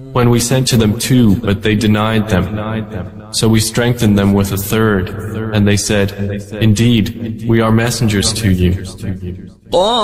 when we sent to them 2, but they denied them. So we strengthened them with a 3rd, and they said, Indeed, we are messengers to you.